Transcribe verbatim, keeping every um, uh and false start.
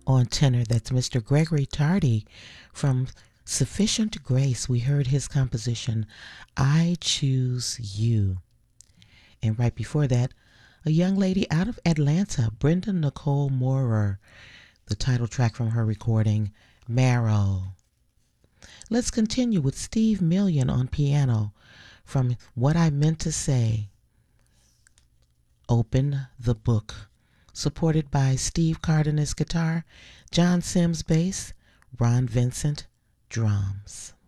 On tenor, that's Mister Gregory Tardy. From Sufficient Grace, we heard his composition, I Choose You. And right before that, a young lady out of Atlanta, Brenda Nicole Moorer, the title track from her recording, Marrow. Let's continue with Steve Million on piano from What I Meant to Say, Open the Book, supported by Steve Cardenas guitar, John Sims bass, Ron Vincent drums.